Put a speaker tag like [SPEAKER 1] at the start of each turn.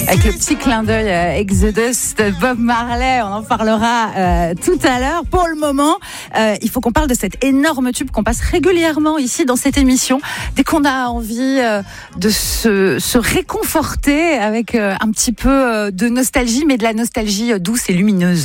[SPEAKER 1] Avec le petit clin d'œil Exodus de Bob Marley, on en parlera tout à l'heure. Pour le moment, il faut qu'on parle de cet énorme tube qu'on passe régulièrement ici dans cette émission. Dès qu'on a envie de se réconforter avec un petit peu de nostalgie, mais de la nostalgie douce et lumineuse.